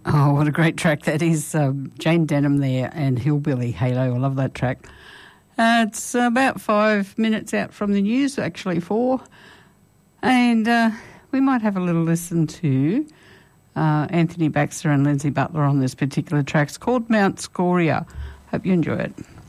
Oh, what a great track that is. Jane Denham there and Hillbilly Halo. I love that track. It's about 5 minutes out from the news, actually 4. And we might have a little listen to Anthony Baxter and Lindsay Butler on this particular track. It's called Mount Scoria. Hope you enjoy it.